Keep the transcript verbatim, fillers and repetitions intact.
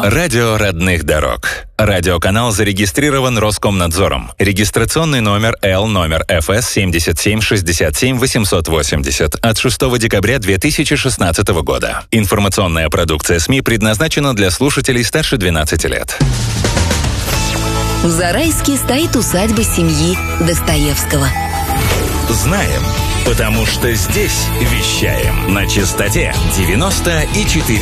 Радио родных дорог. Радиоканал зарегистрирован Роскомнадзором. Регистрационный номер Л номер эф эс семь семь шесть семь восемь восемь ноль от шестого декабря две тысячи шестнадцатого года. Информационная продукция СМИ предназначена для слушателей старше двенадцати лет. В Зарайске стоит усадьба семьи Достоевского. Знаем, потому что здесь вещаем на частоте девяносто и четыре.